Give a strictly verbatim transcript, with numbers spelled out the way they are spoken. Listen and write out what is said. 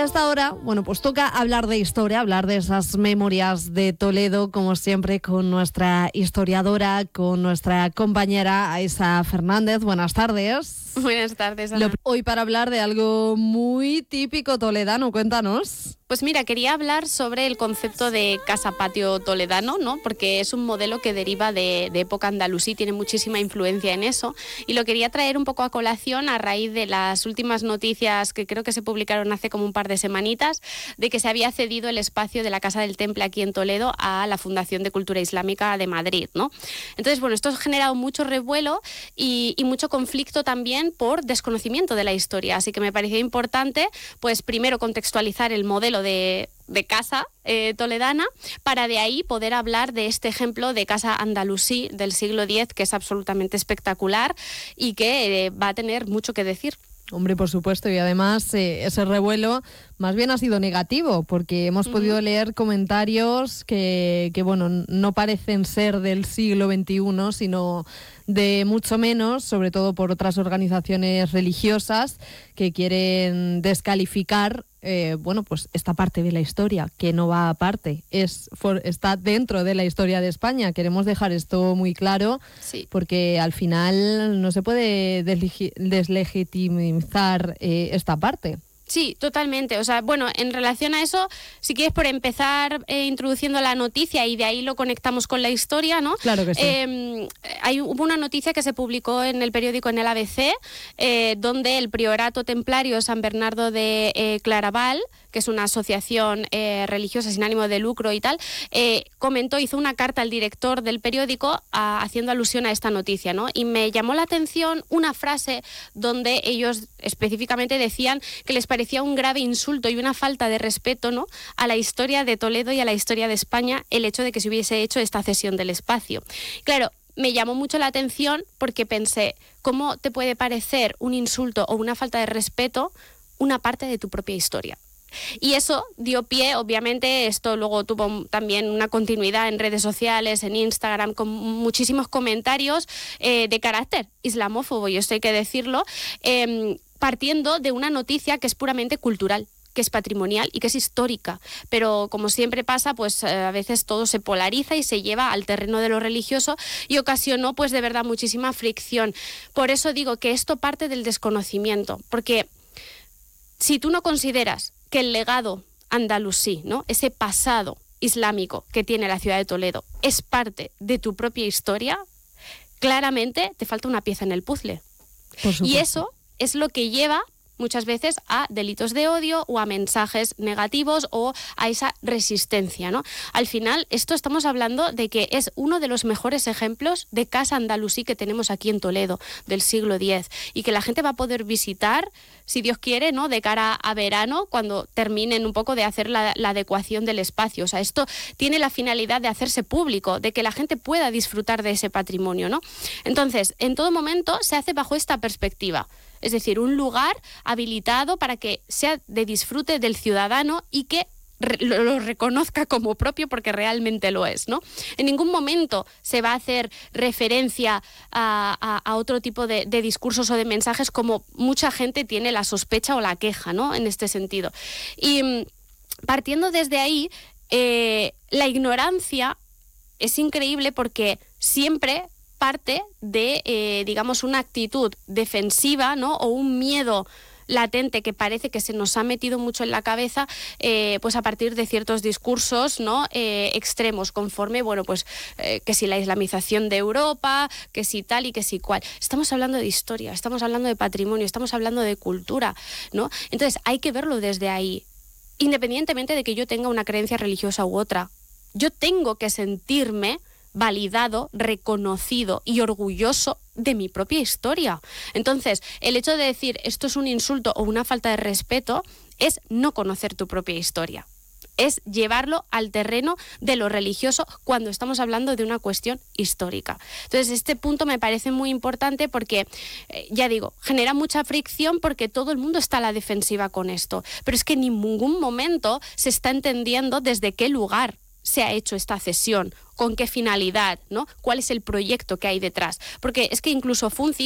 a esta hora, bueno, pues toca hablar de historia, hablar de esas memorias de Toledo, como siempre, con nuestra historiadora, con nuestra compañera Aisa Fernández. Buenas tardes. Buenas tardes, Ana. Hoy para hablar de algo muy típico toledano, cuéntanos. Pues mira, quería hablar sobre el concepto de casa-patio toledano, ¿no? Porque es un modelo que deriva de, de época andalusí, tiene muchísima influencia en eso, y lo quería traer un poco a colación a raíz de las últimas noticias que creo que se publicaron hace como un par de semanitas, de que se había cedido el espacio de la Casa del Temple aquí en Toledo a la Fundación de Cultura Islámica de Madrid, ¿no? Entonces, bueno, esto ha generado mucho revuelo y, y mucho conflicto también por desconocimiento de la historia, así que me parecía importante, pues primero contextualizar el modelo de, de casa eh, toledana, para de ahí poder hablar de este ejemplo de casa andalusí del siglo diez, que es absolutamente espectacular y que eh, va a tener mucho que decir. Hombre, por supuesto, y además eh, ese revuelo más bien ha sido negativo, porque hemos uh-huh. podido leer comentarios que, que, bueno, no parecen ser del siglo veintiuno, sino de mucho menos, sobre todo por otras organizaciones religiosas que quieren descalificar eh, bueno, pues esta parte de la historia, que no va aparte, es for, está dentro de la historia de España. Queremos dejar esto muy claro, sí. porque al final no se puede deslegi- deslegitimizar eh, esta parte. Sí, totalmente. O sea, bueno, en relación a eso, si quieres por empezar eh, introduciendo la noticia y de ahí lo conectamos con la historia, ¿no? Claro que sí. Eh, hay, hubo una noticia que se publicó en el periódico, en el A B C, eh, donde el Priorato Templario San Bernardo de eh, Claraval, que es una asociación eh, religiosa sin ánimo de lucro y tal, eh, comentó, hizo una carta al director del periódico a, haciendo alusión a esta noticia, ¿no? Y me llamó la atención una frase donde ellos específicamente decían que les parecía un grave insulto y una falta de respeto, ¿no?, a la historia de Toledo y a la historia de España el hecho de que se hubiese hecho esta cesión del espacio. Claro, me llamó mucho la atención porque pensé, ¿cómo te puede parecer un insulto o una falta de respeto una parte de tu propia historia? Y eso dio pie, obviamente, esto luego tuvo también una continuidad en redes sociales, en Instagram, con muchísimos comentarios eh, de carácter islamófobo, y esto hay que decirlo, eh, partiendo de una noticia que es puramente cultural, que es patrimonial y que es histórica. Pero como siempre pasa, pues eh, a veces todo se polariza y se lleva al terreno de lo religioso y ocasionó pues de verdad muchísima fricción. Por eso digo que esto parte del desconocimiento, porque si tú no consideras que el legado andalusí, ¿no?, ese pasado islámico que tiene la ciudad de Toledo, es parte de tu propia historia, claramente te falta una pieza en el puzzle. Y eso es lo que lleva muchas veces a delitos de odio o a mensajes negativos o a esa resistencia, ¿no? Al final, esto estamos hablando de que es uno de los mejores ejemplos de casa andalusí que tenemos aquí en Toledo, del siglo diez, y que la gente va a poder visitar, si Dios quiere, ¿no?, de cara a verano, cuando terminen un poco de hacer la, la adecuación del espacio. O sea, esto tiene la finalidad de hacerse público, de que la gente pueda disfrutar de ese patrimonio, ¿no? Entonces, en todo momento se hace bajo esta perspectiva. Es decir, un lugar habilitado para que sea de disfrute del ciudadano y que re- lo reconozca como propio, porque realmente lo es, ¿no? En ningún momento se va a hacer referencia a, a, a otro tipo de, de discursos o de mensajes, como mucha gente tiene la sospecha o la queja, ¿no?, en este sentido. Y partiendo desde ahí, eh, la ignorancia es increíble, porque siempre parte de, eh, digamos, una actitud defensiva, ¿no?, o un miedo latente que parece que se nos ha metido mucho en la cabeza, eh, pues a partir de ciertos discursos, ¿no?, eh, extremos, conforme, bueno, pues eh, que si la islamización de Europa, que si tal y que si cual. Estamos hablando de historia, estamos hablando de patrimonio, estamos hablando de cultura, ¿no? Entonces hay que verlo desde ahí, independientemente de que yo tenga una creencia religiosa u otra. Yo tengo que sentirme validado, reconocido y orgulloso de mi propia historia. Entonces, el hecho de decir esto es un insulto o una falta de respeto es no conocer tu propia historia. Es llevarlo al terreno de lo religioso cuando estamos hablando de una cuestión histórica. Entonces, este punto me parece muy importante porque, eh, ya digo, genera mucha fricción porque todo el mundo está a la defensiva con esto. Pero es que en ningún momento se está entendiendo desde qué lugar se ha hecho esta cesión, con qué finalidad, ¿no?, cuál es el proyecto que hay detrás. Porque es que incluso Funci